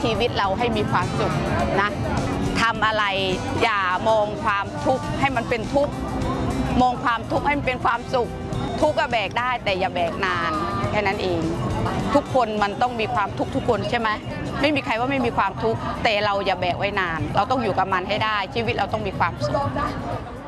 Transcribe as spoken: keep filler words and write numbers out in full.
ชีวิตเราให้มีความสุขนะทำอะไรอย่ามองความทุกข์ให้มันเป็นทุกข์มองความทุกข์ให้มันเป็นความสุขทุกข์ก็แบกได้แต่อย่าแบกนานแค่นั้นเองทุกคนมันต้องมีความทุกข์ทุกคนใช่ไหมไม่มีใครว่าไม่มีความทุกข์แต่เราอย่าแบกไว้นานเราต้องอยู่กับมันให้ได้ชีวิตเราต้องมีความสุข